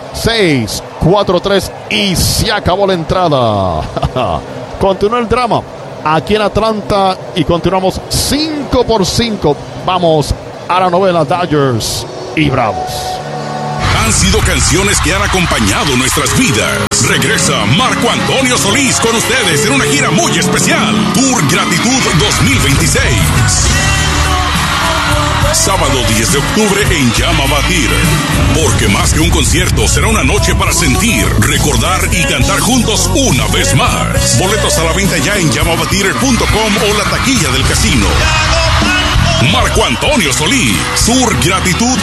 6-4-3 y se acabó la entrada. Continúa el drama aquí en Atlanta y continuamos 5-5. Vamos a la novela Dodgers y Bravos. Han sido canciones que han acompañado nuestras vidas. Regresa Marco Antonio Solís con ustedes en una gira muy especial. Tour Gratitud 2026. Sábado 10 de octubre en Yamava Theater. Porque más que un concierto, será una noche para sentir, recordar y cantar juntos una vez más. Boletos a la venta ya en yamavatheater.com o la taquilla del casino. Marco Antonio Solís, Tour Gratitud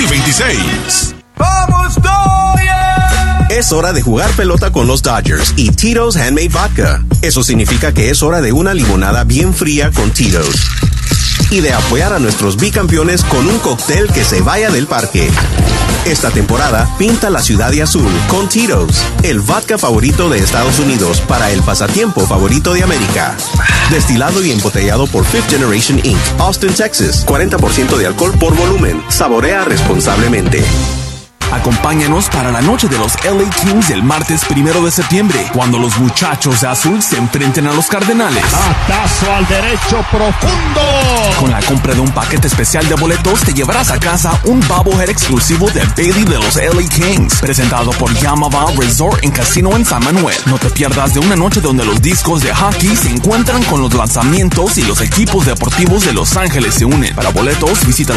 2026. ¡Vamos, Dodgers! Es hora de jugar pelota con los Dodgers y Tito's Handmade Vodka. Eso significa que es hora de una limonada bien fría con Tito's. Y de apoyar a nuestros bicampeones con un cóctel que se vaya del parque. Esta temporada, pinta la ciudad de azul con Tito's, el vodka favorito de Estados Unidos para el pasatiempo favorito de América. Destilado y embotellado por Fifth Generation Inc., Austin, Texas. 40% de alcohol por volumen. Saborea responsablemente. Acompáñanos para la noche de los LA Kings el martes 1 de septiembre, cuando los muchachos de azul se enfrenten a los Cardenales. Batazo al derecho profundo. Con la compra de un paquete especial de boletos, te llevarás a casa un bobblehead exclusivo de Bailey de los LA Kings, presentado por Yamava Resort and Casino en San Manuel. No te pierdas de una noche donde los discos de hockey se encuentran con los lanzamientos y los equipos deportivos de Los Ángeles se unen. Para boletos, visita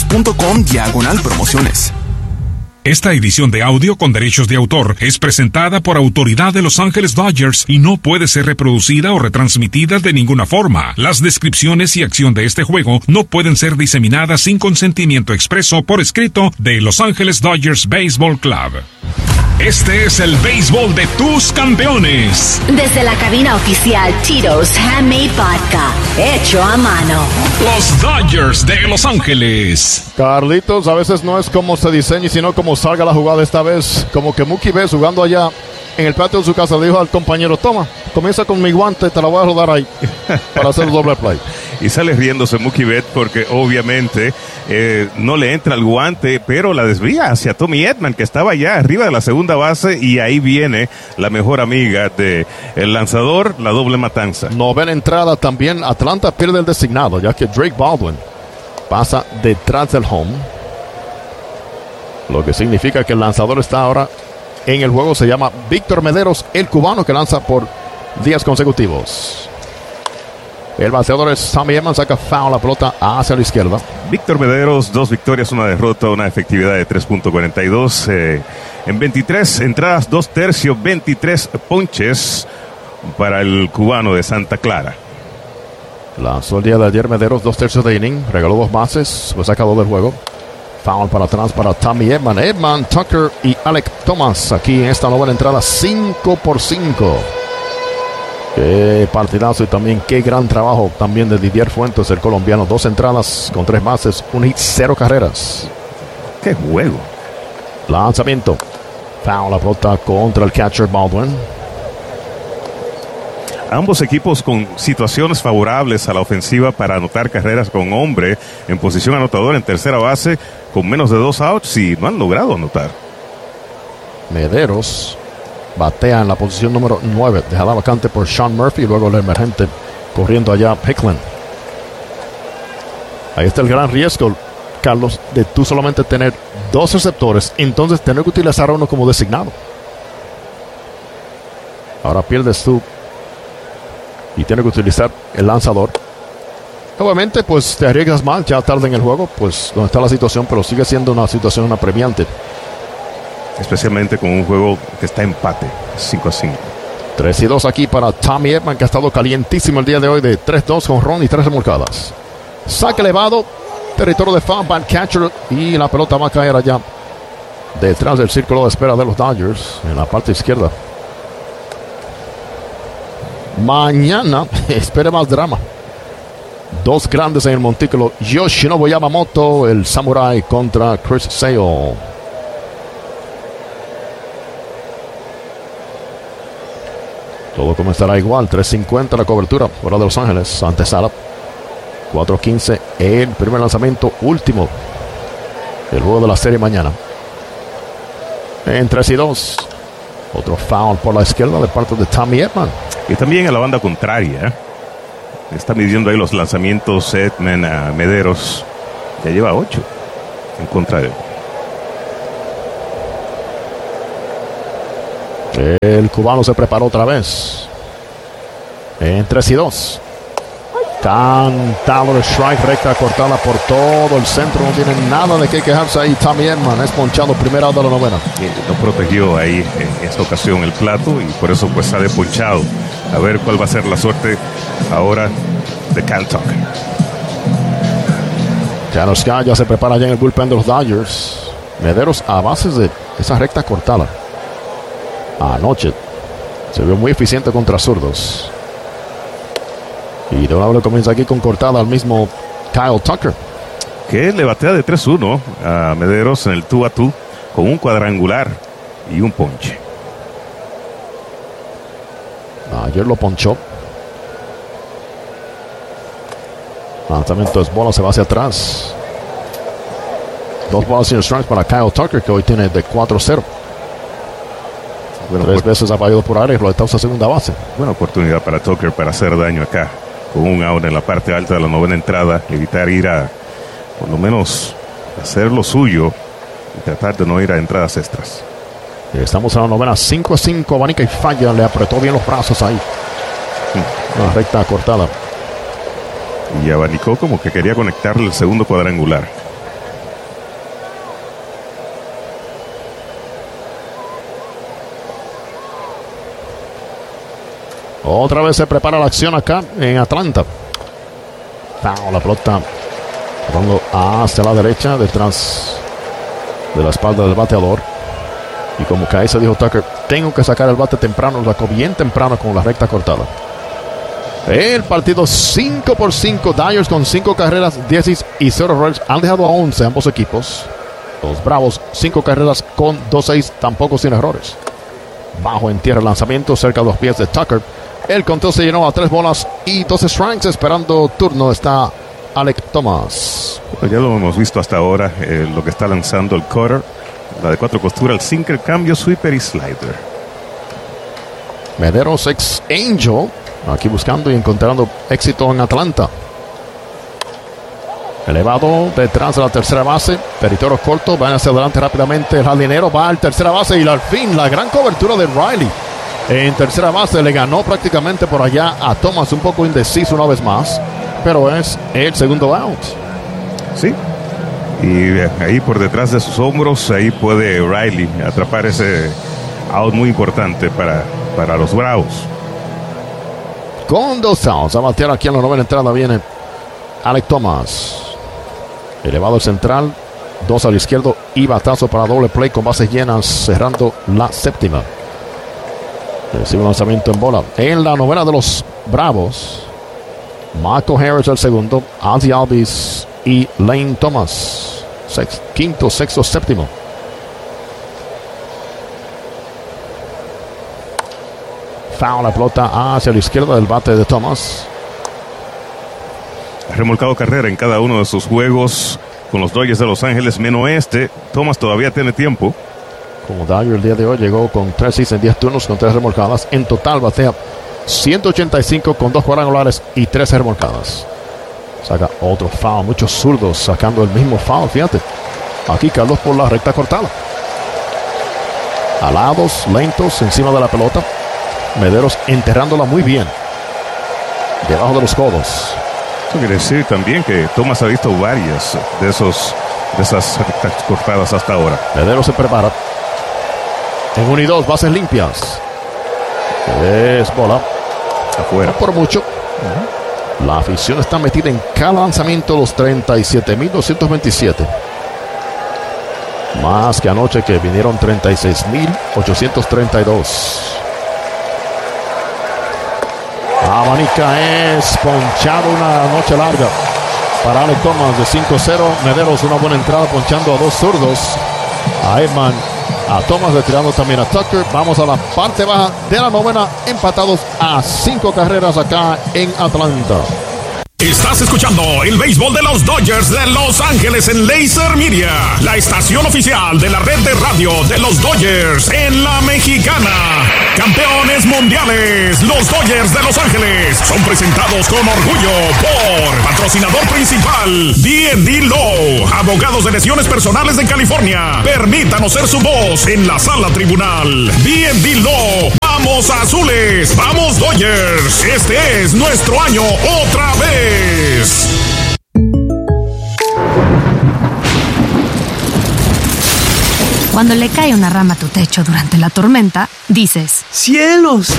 losdodgers.com/promociones. Esta edición de audio con derechos de autor es presentada por Autoridad de Los Ángeles Dodgers y no puede ser reproducida o retransmitida de ninguna forma. Las descripciones y acción de este juego no pueden ser diseminadas sin consentimiento expreso por escrito de Los Ángeles Dodgers Baseball Club. Este es el béisbol de tus campeones. Desde la cabina oficial Tito's Handmade Vodka, hecho a mano. Los Dodgers de Los Ángeles. Carlitos, a veces no es como se diseñe, sino como salga la jugada esta vez. Como que Mookie Betts jugando allá en el patio de su casa le dijo al compañero, toma, comienza con mi guante, te la voy a rodar ahí para hacer el doble play. Y sale riéndose Mookie Betts porque obviamente no le entra el guante, pero la desvía hacia Tommy Edman, que estaba allá arriba de la segunda base, y ahí viene la mejor amiga de el lanzador, la doble matanza. Novena entrada también. Atlanta pierde el designado, ya que Drake Baldwin pasa detrás del home, lo que significa que el lanzador está ahora en el juego. Se llama Víctor Mederos, el cubano que lanza por 10 consecutivos. El bateador es Tommy Edman, saca foul, la pelota hacia la izquierda. Víctor Mederos, 2 victorias, 1 derrota, una efectividad de 3.42. En 23 entradas, 2 tercios, 23 ponches para el cubano de Santa Clara. Lanzó el día de ayer Mederos 2 tercios de inning, regaló 2 bases, fue sacado del juego. Foul para atrás para Tommy Edman. Edman, Tucker y Alec Thomas aquí en esta novena entrada, 5-5. Qué partidazo y también qué gran trabajo también de Didier Fuentes, el colombiano. 2 entradas con 3 bases, 1 hit, 0 carreras. ¡Qué juego! Lanzamiento. Foul, la pelota contra el catcher Baldwin. Ambos equipos con situaciones favorables a la ofensiva para anotar carreras con hombre en posición anotadora en tercera base con menos de 2 outs y no han logrado anotar. Mederos batea en la posición número 9, dejada vacante por Sean Murphy y luego el emergente corriendo allá Hicklin. Ahí está el gran riesgo, Carlos, de tú solamente tener 2 receptores, entonces tener que utilizar a uno como designado. Ahora pierdes tú y tienes que utilizar el lanzador. Obviamente pues te arriesgas mal ya tarde en el juego, pues donde está la situación, pero sigue siendo una situación apremiante. Especialmente con un juego que está empate, 5-5. 3-2 aquí para Tommy Edman, que ha estado calientísimo el día de hoy, de 3-2 con ron y 3 remolcadas. Saque elevado, territorio de foul, back catcher, y la pelota va a caer allá detrás del círculo de espera de los Dodgers, en la parte izquierda. Mañana espere más drama. 2 grandes en el montículo. Yoshinobu Yamamoto, el Samurai, contra Chris Sale. Todo comenzará igual. 3:50 la cobertura. Fuera de Los Ángeles. Antesala. 4:15 el primer lanzamiento. Último. El juego de la serie mañana. En 3-2. Otro foul por la izquierda de parte de Tommy Edman. Y también a la banda contraria. Está midiendo ahí los lanzamientos Edman a Mederos. Ya lleva 8 en contra de él. El cubano se preparó otra vez. En 3-2. Cantado el strike, recta cortada por todo el centro. No tiene nada de qué quejarse ahí. Tommy Edman es ponchado primera out de la novena. No protegió ahí en esta ocasión el plato y por eso pues sale ponchado. A ver cuál va a ser la suerte ahora de Kyle Tucker. Tanner Scott ya se prepara ya en el bullpen de los Dodgers. Mederos a bases de esa recta cortada. Anoche se vio muy eficiente contra zurdos. Y de una vez comienza aquí con cortada al mismo Kyle Tucker. Que le batea de 3-1 a Mederos en el 2-2 con un cuadrangular y un ponche. Ayer lo ponchó. Lanzamiento es bola, se va hacia atrás. 2 bolas sin strikes para Kyle Tucker, que hoy tiene de 4-0. Bueno, 3 veces ha fallado por área y lo está a segunda base. Buena oportunidad para Tucker para hacer daño acá. Con un out en la parte alta de la novena entrada. Evitar ir a, por lo menos, hacer lo suyo. Y tratar de no ir a entradas extras. Estamos en la novena. 5-5. Abanica y falla. Le apretó bien los brazos ahí. Una recta cortada. Y abanicó como que quería conectarle el segundo cuadrangular. Otra vez se prepara la acción acá en Atlanta. La pelota rodando hacia la derecha, detrás de la espalda del bateador. Y como que ahí se dijo Tucker, tengo que sacar el bate temprano, lo sacó bien temprano con la recta cortada. El partido 5-5, Dodgers con 5 carreras, 10 y 0 errores. Han dejado a 11 ambos equipos. Los Bravos 5 carreras con 2-6, tampoco sin errores. Bajo en tierra el lanzamiento, cerca de los pies de Tucker. El conteo se llenó a 3 bolas y 2 strikes. Esperando turno está Alek Thomas. Pues ya lo hemos visto hasta ahora, lo que está lanzando el cutter. La de 4 costuras, el sinker, cambio, sweeper y slider. Mederos ex Angel. Aquí buscando y encontrando éxito en Atlanta. Elevado detrás de la tercera base. Territorio corto. Van hacia adelante rápidamente. El jardinero va al tercera base. Y al fin la gran cobertura de Riley. En tercera base le ganó prácticamente por allá a Thomas. Un poco indeciso una vez más. Pero es el segundo out. Sí. Y ahí por detrás de sus hombros. Ahí puede Riley atrapar ese out muy importante para los Bravos. Con 2 outs. A batear aquí en la novena entrada viene Alek Thomas. Elevado el central. 2 al izquierdo y batazo para doble play con bases llenas. Cerrando la séptima. Recibe un lanzamiento en bola. En la novena de los Bravos. Michael Harris el segundo. Ozzie Albies y Lane Thomas. Quinto, sexto, séptimo. Foul, la pelota hacia la izquierda del bate de Thomas. Ha remolcado carrera en cada uno de sus juegos con los Dodgers de Los Ángeles, menos este. Thomas todavía tiene tiempo. Como Dodger el día de hoy llegó con 3 hits en 10 turnos con 3 remolcadas. En total batea 185 con 2 cuadrangulares y 3 remolcadas. Saca otro foul, muchos zurdos sacando el mismo foul, fíjate. Aquí Carlos por la recta cortada. Alados, lentos, encima de la pelota. Mederos enterrándola muy bien. Debajo de los codos. Eso quiere decir también que Thomas ha visto varias de esas rectas cortadas hasta ahora. Mederos se prepara. En 1 y 2, bases limpias. Es bola. Afuera. No por mucho. La afición está metida en cada lanzamiento, los 37.227. Más que anoche, que vinieron 36.832. Abanica es ponchado, una noche larga para Alek Thomas de 5-0. Mederos una buena entrada ponchando a 2 zurdos, a Edman a Thomas, retirando también a Tucker. Vamos a la parte baja de la novena, empatados a 5 carreras acá en Atlanta. Estás escuchando el béisbol de los Dodgers de Los Ángeles en Laser Media, la estación oficial de la red de radio de los Dodgers en la Mexicana. Campeones mundiales, los Dodgers de Los Ángeles son presentados con orgullo por patrocinador principal D&D Law, abogados de lesiones personales de California. Permítanos ser su voz en la sala tribunal. D&D Law. ¡Vamos azules! ¡Vamos Dodgers! Este es nuestro año otra vez. Cuando le cae una rama a tu techo durante la tormenta, dices: ¡cielos!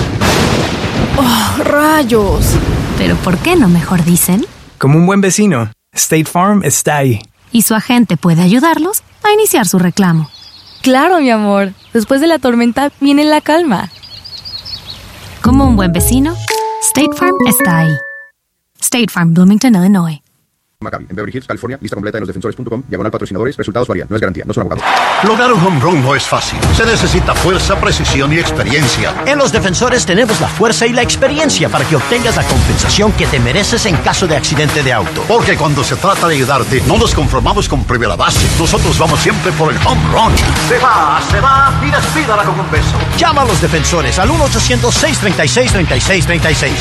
¡Oh, rayos! Pero ¿por qué no mejor dicen? Como un buen vecino, State Farm está ahí. Y su agente puede ayudarlos a iniciar su reclamo. Claro, mi amor. Después de la tormenta viene la calma. Como un buen vecino, State Farm está ahí. State Farm, Bloomington, Illinois. Maccabi, en Beverly Hills, California, lista completa en losdefensores.com, /patrocinadores, resultados varían, no es garantía, no son abogados. Lograr un home run no es fácil, se necesita fuerza, precisión y experiencia. En Los Defensores tenemos la fuerza y la experiencia para que obtengas la compensación que te mereces en caso de accidente de auto. Porque cuando se trata de ayudarte, no nos conformamos con primera base, nosotros vamos siempre por el home run. Se va y despídala con un beso. Llama a Los Defensores al 1-800-636-3636,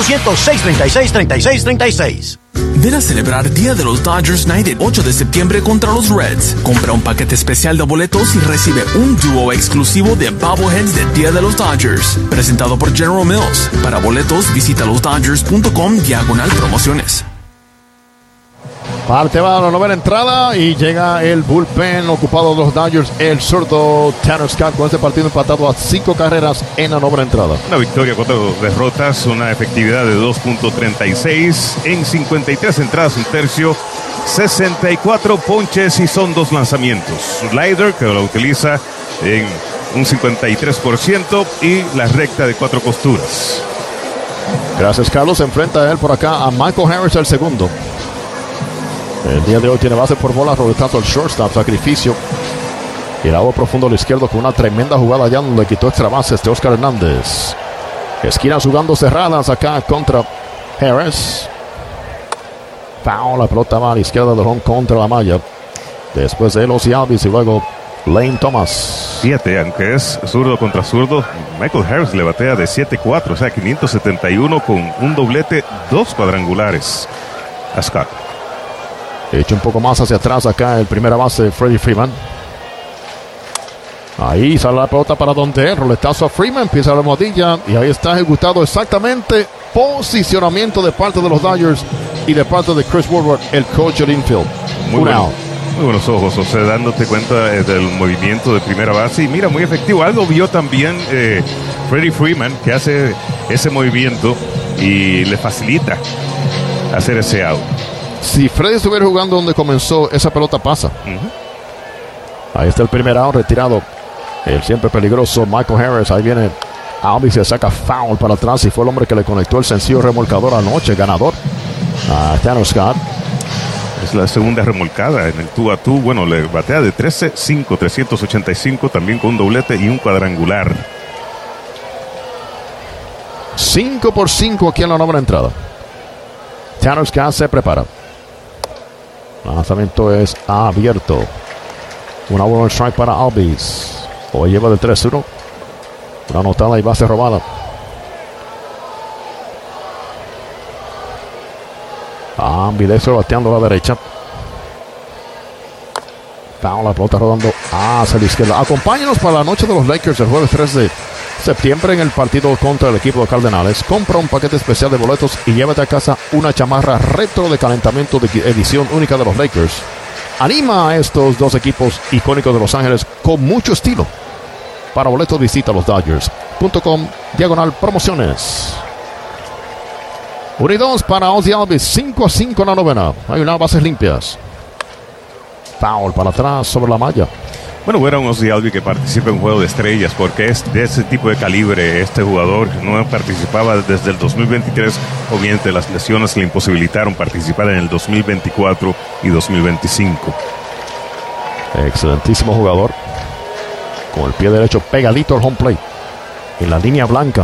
1-800-636-3636. Ven a celebrar Día de los Dodgers Night el 8 de septiembre contra los Reds. Compra un paquete especial de boletos y recibe un dúo exclusivo de bobbleheads de Día de los Dodgers. Presentado por General Mills. Para boletos, visita losdodgers.com/promociones. Parte va a la novena entrada y llega el bullpen ocupado de los Dodgers, el zurdo Tanner Scott, con este partido empatado a 5 carreras en la novena entrada. Una victoria, 4 derrotas, una efectividad de 2.36 en 53 entradas, un tercio, 64 ponches y son 2 lanzamientos. Slider, que lo utiliza en un 53%, y la recta de 4 costuras. Gracias, Carlos. Se enfrenta a él por acá a Michael Harris, el segundo. El día de hoy tiene base por bola, roletazo al shortstop, sacrificio. Y el agua profundo al izquierdo con una tremenda jugada allá donde le quitó extra bases de Oscar Hernández. Esquinas jugando cerradas acá contra Harris. Foul, la pelota va a la izquierda de home contra la malla. Después de él, Ozzie Albies y luego Lane Thomas. 7, aunque es zurdo contra zurdo, Michael Harris le batea de 7-4, o sea, 571 con un doblete, 2 cuadrangulares a Scott. Echa un poco más hacia atrás acá el primera base, Freddie Freeman. Ahí sale la pelota para donde, roletazo a Freeman, empieza la almohadilla y ahí está ejecutado exactamente posicionamiento de parte de los Dodgers y de parte de Chris Woodward, el coach del infield. Muy buenos ojos, o sea, dándote cuenta del movimiento de primera base y mira, muy efectivo. Algo vio también Freddie Freeman, que hace ese movimiento y le facilita hacer ese out. Si Freddy estuviera jugando donde comenzó, esa pelota pasa. Ahí está el primer out retirado. El siempre peligroso Michael Harris. Ahí viene Albies, se saca foul para atrás y fue el hombre que le conectó el sencillo remolcador anoche, ganador a Tanner Scott. Es la segunda remolcada en el tú a tú. Bueno, le batea de 13-5, 385, también con un doblete y un cuadrangular. 5-por-5 aquí en la novena entrada. Tanner Scott se prepara. El lanzamiento es abierto. Una buena strike para Albies. Hoy lleva de 3-1. Una anotada y base robada. Ambidextro bateando a la derecha. Foul, la pelota rodando hacia la izquierda. Acompáñanos para la noche de los Lakers el jueves 3 de septiembre en el partido contra el equipo de Cardenales. Compra un paquete especial de boletos y llévate a casa una chamarra retro de calentamiento de edición única de los Lakers. Anima a estos dos equipos icónicos de Los Ángeles con mucho estilo. Para boletos visita losdodgers.com/promociones. 1-2 para Ozzie Albies, 5-5 en la novena. Hay unas bases limpias. Foul para atrás sobre la malla. Bueno, era un Ozzie Albies que participa en Juego de Estrellas porque es de ese tipo de calibre. Este jugador no participaba desde el 2023, obviamente las lesiones le imposibilitaron participar en el 2024 y 2025. Excelentísimo jugador. Con el pie derecho pegadito al home plate. En la línea blanca.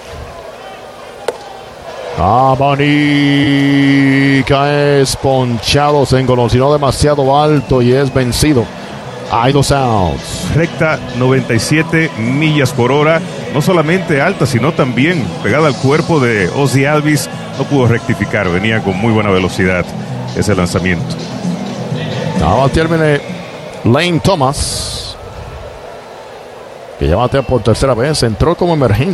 Abanica es ponchado, se engolosinó demasiado alto y es vencido. Hay 2 outs. Recta 97 millas por hora. No solamente alta, sino también pegada al cuerpo de Ozzie Albies. No pudo rectificar, venía con muy buena velocidad ese lanzamiento. Ahora termine Lane Thomas, que ya batea por tercera vez. Entró como emergente